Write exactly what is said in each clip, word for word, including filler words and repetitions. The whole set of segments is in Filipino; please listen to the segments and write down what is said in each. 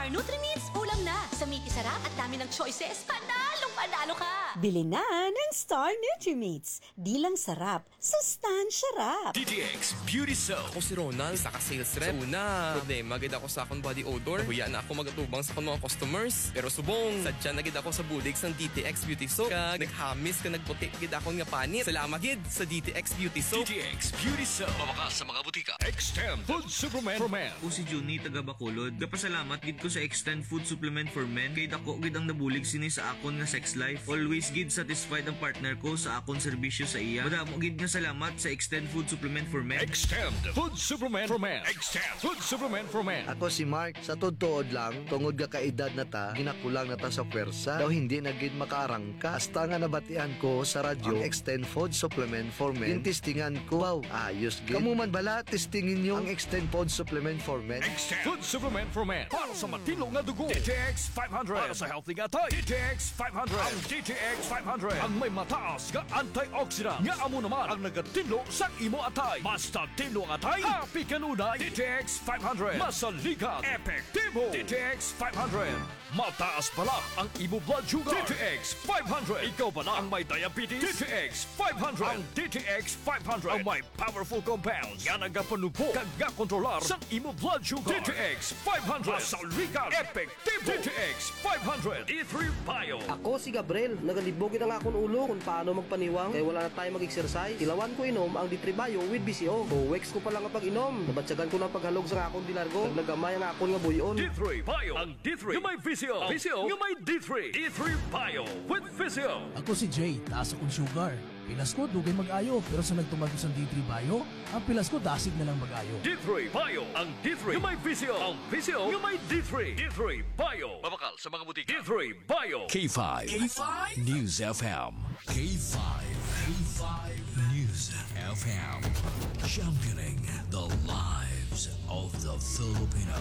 Star Nutri-Meats, ulam na. Sa Miki Sarap at dami ng choices, panalong panalo ka. Bili na ng Star Nutri-Meats. Di lang sarap, sustansya rap. D T X Beauty Soap. Ako si Ronald, saka sales rep. So, una, problema, gid ako sa akong body odor. Huya na ako magatubang sa akong mga customers. Pero subong, sadya na gid ako sa bulig sang D T X Beauty Soap. Kag naghamis ka nagputi gid ako nga panit. Salamat gid sa D T X Beauty Soap. D T X Beauty Soap. Mabakas sa mga butika. Extend Food Supplement for Men. Ako si Johnny taga Bacolod. Gapasalamat gid ko sa Extend Food Supplement for Men. Kay dako gid ang nabulig sini sa akon nga sex life. Always gid satisfied ang partner ko sa akon serbisyo sa iya. Madamo gid nga salamat sa Extend Food Supplement for Men. Extend Food Supplement for Men. Extend Food Supplement for Men. Ako si Mark, sa todtood lang, tungod ga kaedad na ta, ginakulang na ta sa pwersa, daw hindi na gid makaarangka. Hasta nga nabatian ko sa radyo, ang Extend Food Supplement for Men. Yung testingan ko, wow, ayos gid. Kamu man bala, testingin nyo ang Extend Food Supplement for Men. Extend Food Supplement for Men. Para sa matino nga dugo. D T X five hundred. Para sa healthy nga tay. D T X five hundred. Ang D T X five hundred. Ang may mataas nga antioxidant. Nga amo naman ang nagatinlo sa imo atay. Basta tinlo ang atay. Happy kanunay. D T X five hundred. Masaligan. Epektibo. D T X five hundred. Mataas pala ang imo blood sugar. D T X five hundred. Ikaw pala ang may diabetes. D T X five hundred. Ang D T X five hundred. Ang may powerful compounds. Nga nagapanupo. Kag nga kontrolar sa imo blood sugar. D T X five hundred. Masaligan. Epektibo. D T X five hundred. D three Bio. Ako si Gabriel, nagalibogin ang akong ulo kung paano magpaniwang kaya wala na tayo mag-exercise. Tilawan ko inom ang D three Bio with B C O. O weeks ko pa lang ang pag-inom. Nabatsagan ko ng paghalog sa akong dilargo. Nagnagamay ang akong nga buyon. D three Bio. Ang D three. Yung may V C O. V C O. Yung may D three. D three Bio with V C O. Ako si Jay, taas akong sugar. Pilas ko, dugay mag-ayo. Pero sa nagtumagos ang D three Bio, ang pilas ko dasig na lang mag-ayo. D three Bio. Ang D three. Yung may V C O. Ang V C O. Yung may D three. D three Bio. Mabakal sa mga butika. D three Bio. K five. K five. News F M. K five. K five. News F M. Championing the lives of the Filipino.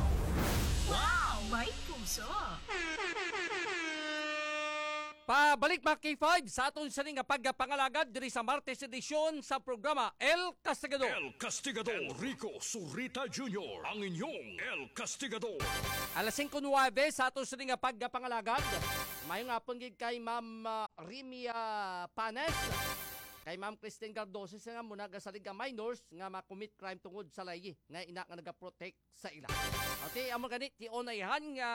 Wow! May puso! Pabalik mga K five sa aton sa nga pagpangalagad diri sa Martes edisyon sa programa El Castigador. El Castigador Rico Surita Junior ang inyong El Castigador. Alas singko nuwebe sa aton sa nga pagpangalagad. Mayong apon gid kay Ma'am uh, Rimia Panes. Kay Ma'am Christine Cardoso nga muna gasalig nga minors nga ma-commit crime tungod sa layi nga ina nga naga-protect sa ila. Okay, amo ganit ti onayhan nga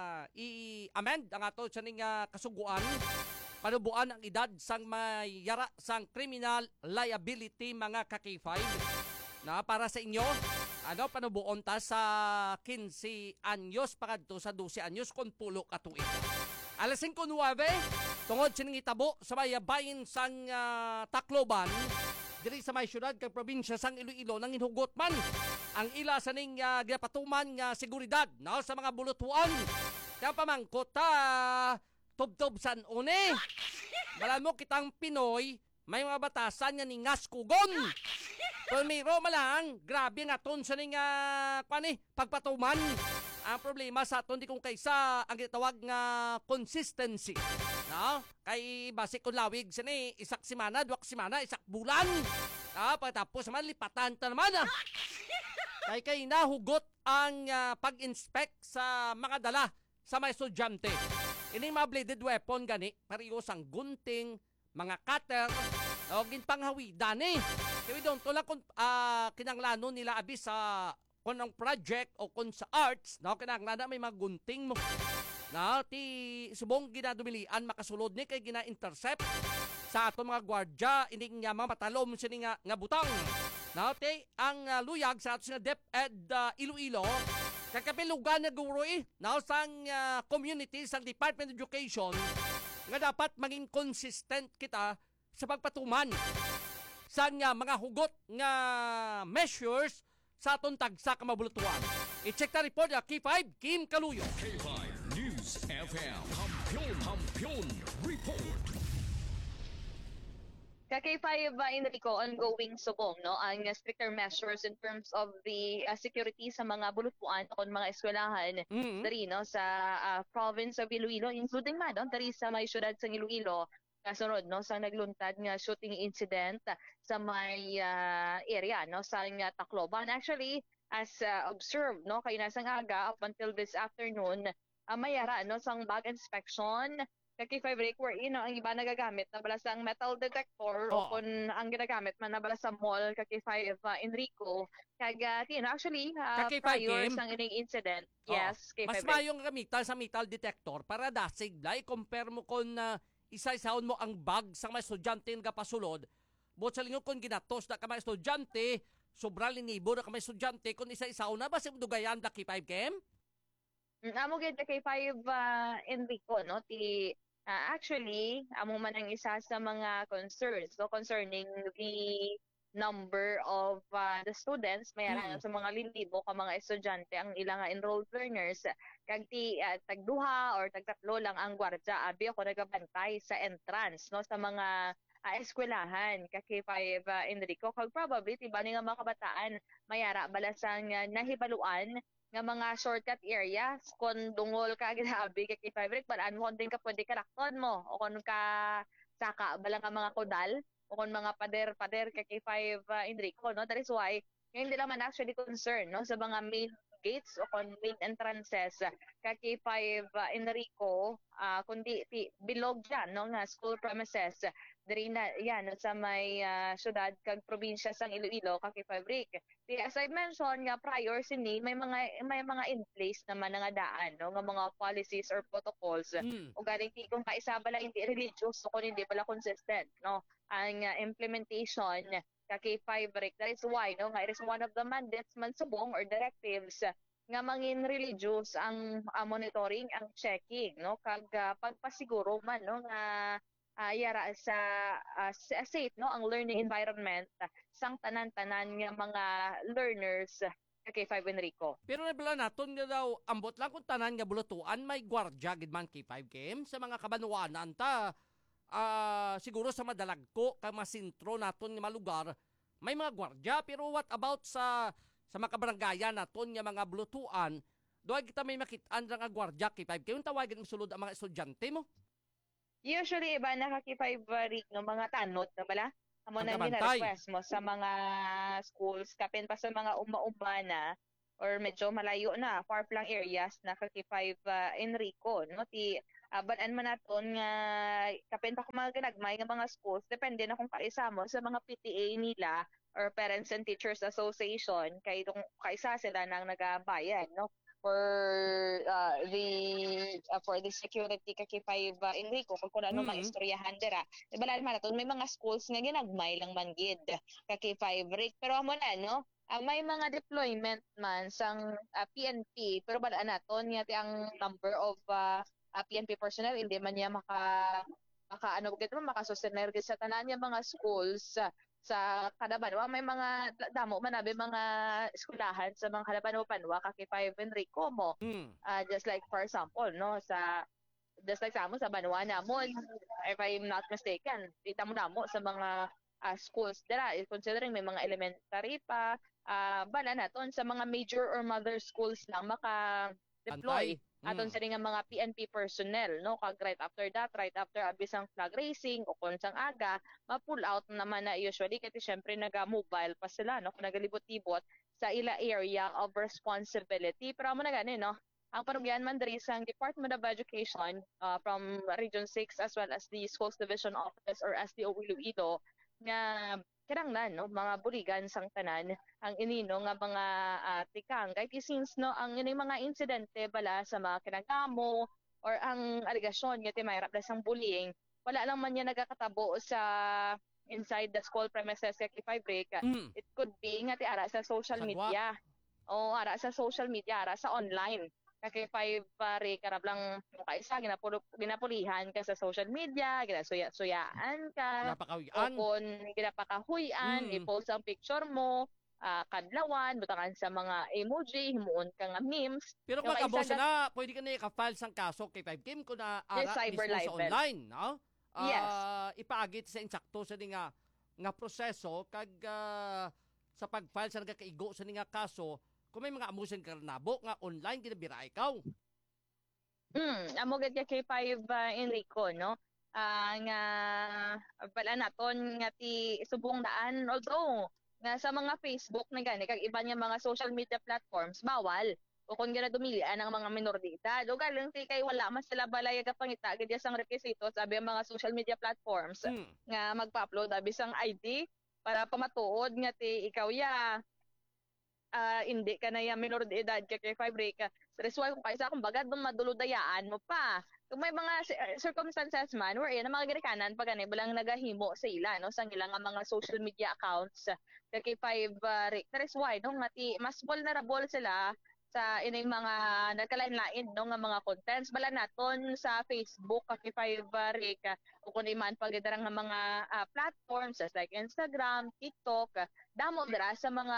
i-amend ang ato sa nga kasuguan panubuan ang edad sang mayara sang criminal liability mga ka-K five na para sa inyo. Ano panubuon ta sa quince anyos pakadto sa twelve anyos kon pulo ka tuig. Alas singko nuwebe tungod sining itabo sa bayan sang uh, Tacloban diri sa may syudad kag probinsya sang Iloilo nang inhugot man ang ila sa ning uh, ginapatuman nga seguridad no, sa mga bulutuan. Kaya pamangkot ta tubtob san une. Malamo kitang Pinoy may mga batasan nga ningas kugon. Pumiro malang grabe nga ton sa ning uh, kwani pagpatuman. Ang problema sa aton di kung kaysa ang gitawag nga consistency. No? Kay basic kung lawig sini isak simana, duwak simana, isak bulan. No? Pagkatapos naman lipatan ta naman. Ah. Kay kay nahugot ang uh, pag-inspect sa mga dala sa mga estudyante. Ini mga bladed weapon gani, pareho sang gunting, mga cutter, o ginpanghawi dani. Kaya doon to lang kung uh, kinanglano nila abi sa kung ang project o kung sa arts, no, kinahanglan may mga gunting mo. Na, ti subong ginadumilian makasulod ni kay gina-intercept sa ato mga gwardya, ining nga mga matalom sini nga, nga butang. Na, ti ang uh, luyag sa ato nga DepEd uh, Iloilo, kakapilugan na guro eh, na, sang uh, community, sang Department of Education, nga dapat maging consistent kita sa pagpatuman sa uh, mga hugot nga measures sa atong tagsa ka mabulutuan. I-check na report na K five, Kim Kaluyo. K five News F M. Kampiyon, kampiyon, report. Ka-K five uh, Enrico, ongoing subong, no? Ang uh, stricter measures in terms of the uh, security sa mga bulutuan o mga eskwelahan mm-hmm. dari, no? Sa uh, province of Iloilo, including man, no? Dari sa may syudad sa Iloilo, kasunod, no, sa nagluntad nga shooting incident sa may uh, area, no, sa uh, Tacloban. Actually, as uh, observed, no, kay nasang aga up until this afternoon, uh, mayara, no, sang bag inspection, kay five break where, you know, ang iba nagagamit na bala sang metal detector o Oo. kung ang ginagamit man na bala sa mall, kay five uh, Enrico, kag, uh, you know, actually, uh, Kay five prior game? sang ining incident, Oo. yes, kay Mas five break. mayong gamitan sa metal detector para dasig lai compare mo kon na isa-isahon mo ang bag sa mga estudyante nga pasulod. Bot sa lingon kon ginatos na ka mga estudyante, sobra linibo na ka mga estudyante kon isa-isahon na ba sa dugayan da kay five game? Mm, Amo gid kay five uh, Enrico, no, ti uh, actually amo man ang isa sa mga concerns, no, concerning the number of uh, the students mayara Mm. sa mga linlibo ka mga estudyante ang ilang nga enrolled learners, kag ti uh, tagduha or tagtatlo lang ang gwardya abi ako nagabantay sa entrance, no, sa mga uh, eskwelahan kay five uh, Enrico, kag probably ti ba ni nga mga kabataan mayara balasang uh, nahibaluan nga mga shortcut areas kung dungol ka ginabi kay fabric balaan mo din ka pwede ka rakton mo o kung ka saka bala nga mga kodal o kung mga pader-pader kay five uh, Enrico, no, that is why ngayon hindi naman actually concern, no, sa mga main gates o kung main entrances kay five uh, Enrico, uh, kundi ti, bilog dyan, no, nga school premises diri na yan sa may uh, syudad kag probinsya sang Iloilo kay fabric. As I mentioned nga prior sini may mga may mga in place naman nga daan, no, nga mga policies or protocols Mm. o galing ti kung kaisa bala hindi religious o kung hindi pala consistent, no, ang uh, implementation kay five break. That is why, no, nga it is one of the mandates man subong or directives nga mangin religious ang uh, monitoring, ang checking, no, kag uh, pagpasiguro man, no, nga uh, yara sa uh, safe, no, ang learning environment uh, sang tanan-tanan nga mga learners uh, kay five Enrico. Pero nabala naton nga daw ambot lang kung tanan nga bulutuan may gwardya gid man kay five game sa mga kabanuanan ta. Ah, siguro sa madalagko ka masintro naton nga malugar may mga gwardya, pero what about sa sa mga kabarangaya naton nga mga bulutuan? Doay kita may makit-an nga gwardya kay five game tawagan mo sulod ang mga estudyante mo. Usually iba nakaki-five week no mga tanot na bala. Amo Ang na kabantay. gina-request mo sa mga schools kapin pa sa mga uma-uma na or medyo malayo na far flung areas na kaki-five uh, Enrico, no, ti uh, balaan man naton nga kapin pa kung mga ginagmay nga mga schools depende na kung kaisa mo sa mga P T A nila or Parents and Teachers Association kay kung kaisa sila nang nagabayan, no, for uh, the uh, for the security kay five uh, Enrico kung kuno ano Mm. mga istoryahan dira. Balaan man naton may mga schools nga ginagmay lang man gid kay five break, pero amo na, no, uh, may mga deployment man sang uh, P N P, pero balaan naton nga ti ang number of uh, uh, P N P personnel hindi man niya maka maka ano gid mo makasustener gid sa tanan niya mga schools uh, sa Kadabanwa. May mga damo man abi mga eskwelahan sa mga Kadabanwa Panwa kay five Enrico mo. Mm. Uh, just like for example, no, sa just like sa amo sa Banwa namon, if I'm not mistaken, kita mo namo sa mga uh, schools dira, considering may mga elementary pa, uh, bala naton sa mga major or mother schools lang maka-deploy Antay. aton Mm. sa nga mga P N P personnel, no, kag right after that, right after abisang flag racing o kung sang aga, ma-pull out naman na usually kasi syempre naga-mobile pa sila, no, kung nagalibot-libot sa ila area of responsibility. Pero amo na gani, no, ang panugyan man diri sa Department of Education uh, from Region six as well as the Schools Division Office or S D O Iloilo nga kinanglan, no, mga buligan sang tanan ang inino nga mga uh, tikang kay since, no, ang ini mga insidente bala sa mga kinagamo or ang aligasyon nga ti mayroon na sang bullying wala lang man niya nagakatabo sa inside the school premises kay five break. Mm. It could be nga ti ara sa social Sagwa. media o ara sa social media, ara sa online kay five pare karab lang kaisa ginapulo ginapulihan ka sa social media, ginasuya-suyaan ka Napakawian. o kung ginapakahuyan, Mm. i-post ang picture mo, ah, kadlawan, butangan sa mga emoji, himuon ka nga memes. Pero Yung kung kabos kaisa na, pwede ka na i-file sang kaso kay five game kung na Yes, ara cyber mismo sa libel. online, no? Ah, Yes. ipaagit sa insakto sa nga nga proseso kag ah, sa pag-file sa nagakaigo sa nga kaso kung may mga amusin ka nabo nga online ginabira ikaw. Mm, amo gid kay five uh, Enrico, no? Ah, nga bala naton nga ti subong daan, although nga sa mga Facebook na gani kag iba niya mga social media platforms bawal o kung gana dumilian ang mga minor de edad o galing ti kay wala man sila balay ga pangita gid sang rekwisito sabi ang mga social media platforms Mm. nga magpa-upload abi sang I D para pamatuod nga ti ikaw ya ah hindi ka na ya minor de edad ka kay five break. That's why kung kaisa kung bagad dun maduludayaan mo pa. Kung may mga ci- uh, circumstances man where yan ang mga girikanan pag ani bilang nagahimo sa ila no sa ilang nga mga social media accounts ka kay five uh, break. That's why no nga ti mas vulnerable sila sa ining mga nagkalain-lain no nga mga contents bala naton sa Facebook kay five uh, break o kun iman pagidarang nga mga ah, platforms as like Instagram, TikTok, ah, damo dira sa mga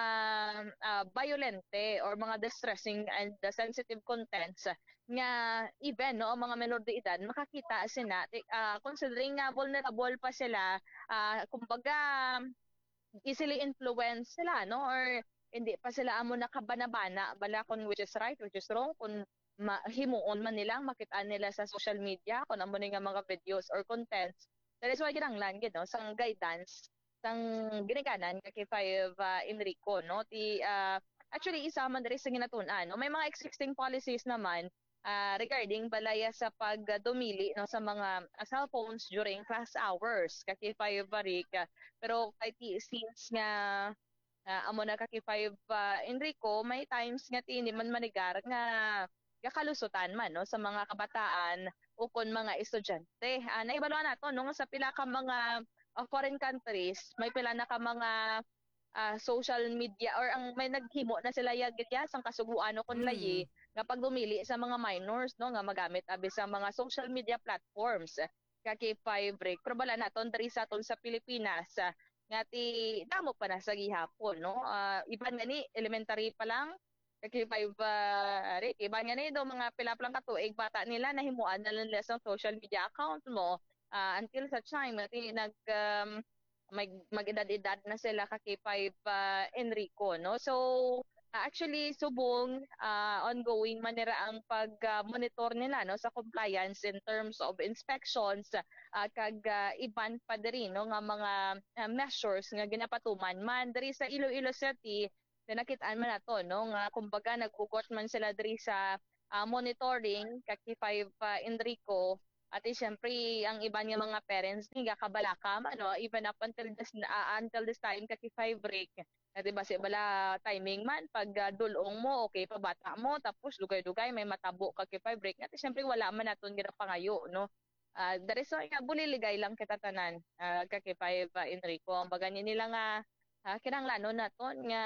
ah, violente or mga distressing and the sensitive contents ah, nga even no ang mga menor de edad makakita sina uh, considering nga vulnerable pa sila ah, kumbaga easily influence sila no or hindi pa sila amo nakabanabana bala kung which is right which is wrong kung ma- himuon man nila makita nila sa social media kung amo ni nga mga videos or contents that is why kinahanglan gid no sang guidance sang ginikanan kay five uh, Enrico no ti uh, actually isa man diri sa ginatun-an no may mga existing policies naman uh, regarding balaya sa pagdumili no sa mga uh, cellphones during class hours kay five Barik pero kay ti since nga uh, amo na kay five uh, Enrico may times nga ti hindi man manigar nga gakalusutan man no sa mga kabataan o kon mga estudyante. Uh, naibaluan nato no nga sa pila ka mga uh, foreign countries may pila na ka mga uh, social media or ang may naghimo na sila yagya sang kasuguan o kun layi nga pagdumili sa mga minors no nga magamit abi sa mga social media platforms kay five break pero bala naton diri sa aton sa Pilipinas uh, nga ti damo pa na sa gihapon no uh, iban nga ni elementary pa lang kay five uh, Rick, iban nga ni do mga pila pa lang katuig bata nila nahimuan na nila sa social media account mo uh, until sa time nga ti nag um, mag mag-edad-edad na sila kay five uh, Enrico no so uh, actually subong uh, ongoing manira ang pag-monitor nila no sa compliance in terms of inspections uh, kag uh, iban pa diri no nga mga uh, measures nga ginapatuman man diri sa Iloilo City na nakitaan man nato no nga kumbaga nagkugot man sila diri sa uh, monitoring kay five uh, Enrico at eh, siyempre ang iba niya mga parents ni gakabalaka man no even up until this uh, until this time kay five break na diba si bala timing man pag uh, dulong mo okay pa bata mo tapos dugay-dugay may matabo kay five break at eh, siyempre wala man naton gina pangayo no uh, dari so nga buliligay lang kita tanan uh, kay five uh, Enrico ang baga nila nga uh, kinahanglan naton nga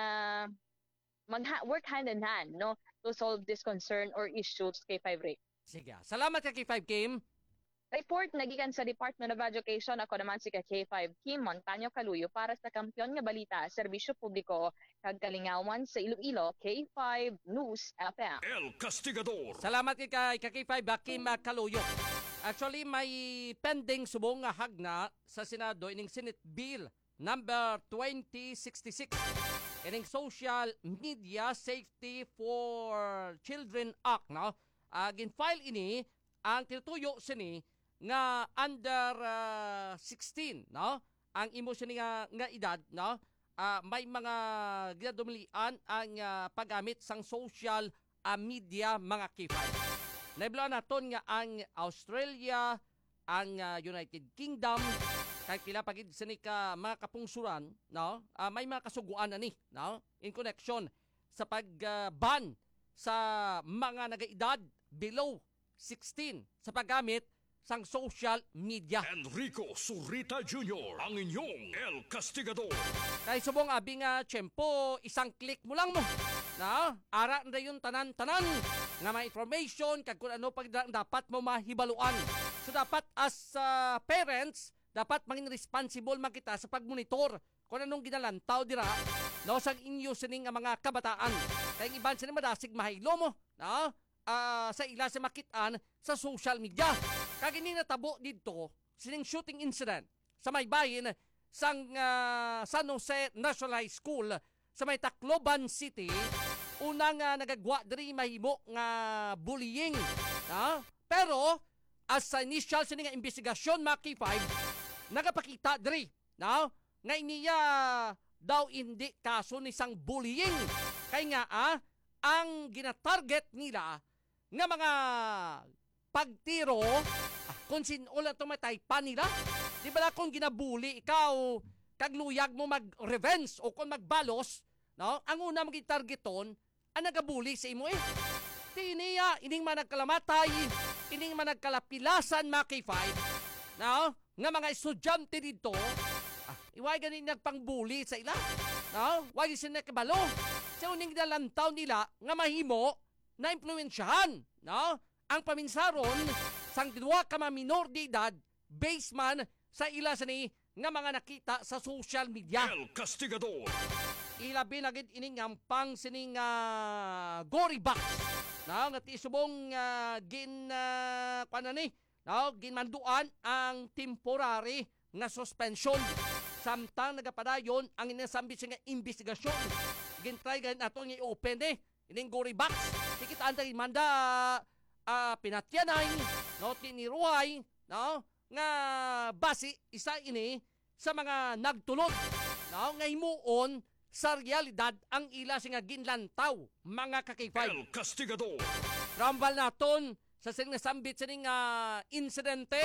mag work hand in hand no to solve this concern or issues kay five break. Sige. Salamat kay five Kim. Report nagikan sa Department of Education ako naman si K five Kim Montaño Caluyo para sa Kampiyon nga Balita, Serbisyo Publiko kag Kalingawan sa Iloilo, K five News F M. El Castigador. Salamat kay kay five Kim Caluyo. Actually may pending subong nga hagna sa Senado ining Senate Bill number twenty sixty-six. Ining Social Media Safety for Children Act no. Uh, gin-file ini ang tinutuyo sini nga under uh, sixteen no ang imo sini nga, nga edad no uh, may mga ginadumilian ang uh, paggamit sang social uh, media mga kifay. Naiblaan naton nga ang Australia, ang uh, United Kingdom kay pila pagid sini ka mga kapungsuran no uh, may mga kasuguan ani no in connection sa pag-ban uh, sa mga nagaedad below sixteen sa paggamit sang social media. Enrico Surita Junior ang inyong El Castigador. Kay subong abi nga tiyempo isang click mo lang mo na ara na yung tanan-tanan nga mga information kag kung ano pag dapat mo mahibaluan. So dapat as uh, parents dapat maging responsible man kita sa pagmonitor kung anong ginalantaw dira no sa inyo sining mga kabataan. Kaya iban sila madasig mahilo mo no uh, sa ila sa makitaan sa social media. Kag ini natabo dito sining shooting incident sa may bayin sang uh, San Jose National High School sa may Tacloban City. Unang uh, nagagwa diri mahimo nga bullying no? Pero as sa initial sining investigasyon mga K five nagapakita diri no nga iniya daw hindi kaso ni sang bullying. Kaya nga ah, ang ginatarget nila nga mga pagtiro, ah, kung sinula tumatay pa nila, di ba na kung ginabuli, ikaw, kagluyag mo mag-revenge o kung magbalos, no? Ang una maging targeton, ang nagabuli sa imo eh. Tiniya, ining man nagkalamatay, ining man nagkalapilasan mga K five, no? Nga mga estudyante dito, ah, iway ganin nagpangbuli sa ila, no? Wag sila nakibalo. Sa uning dalantaw nila, nga mahimo, na impluensyahan, no? Ang paminsaron, sang dua ka mga minor de edad, based man sa ila sa ni, nga mga nakita sa social media. El Castigador. Ilabi na gid ining ampang sining uh, gory box. No, nga tisubong uh, gin uh, kuan ni, no, ginmanduan ang temporary nga suspension. Samtang nagapadayon ang inasambi nga investigasyon. Gintry gan ato nga i-open eh ining gory box. Tikitaan ta manda uh, pinatyanay, no, tiniruhay, no, nga basi isa ini sa mga nagtulog, no, nga himuon sa realidad ang ila nga ginlantaw mga kakifay. El Castigador. Rambal naton sa sining nasambit sining uh, insidente,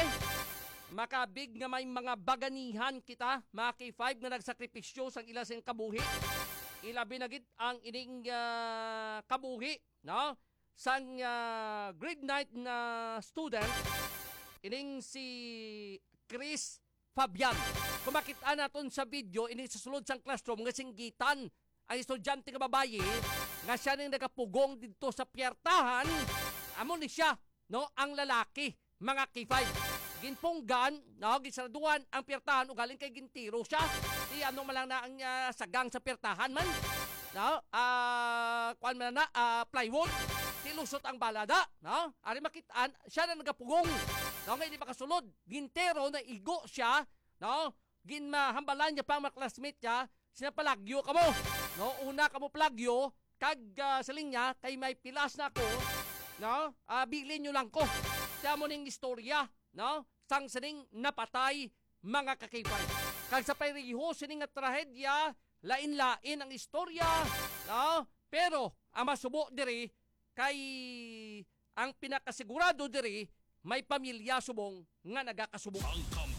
makabig nga may mga baganihan kita mga K five nga nagsakripisyo sang ila sing kabuhi. Ilabi na gid ang ining uh, kabuhi, no, sang uh, grade nine na student ining si Chris Fabian. Kung makita naton sa video, ini sa sulod sang classroom nga singgitan ang estudyante nga babayi nga siya ning nakapugong dito sa piyertahan. Amo ni siya, no, ang lalaki, mga K five. Ginpunggan, no, gisaraduan ang piyertahan ugaling kay gintiro siya. Di ano man lang na ang uh, sagang sa piyertahan man. No, ah, uh, kuan man na, uh, plywood. Tilusot ang balada, no? Ari makitaan, siya na nagapugong. No, nga hindi makasulod. Gintero na igo siya, no? Ginmahambalan niya pang mga classmate niya, sinapalagyo ka mo. No, una ka mo plagyo, kag uh, saling niya, kay may pilas na ako, no? Uh, bilin nyo lang ko. Siya mo ning istorya, no? Sang sining napatay mga kakipay. Kag sa payriho sining nga trahedya, lain-lain ang istorya, no? Pero, ang masubo diri, kay ang pinakasigurado diri, may pamilya subong nga nagakasubong. Ang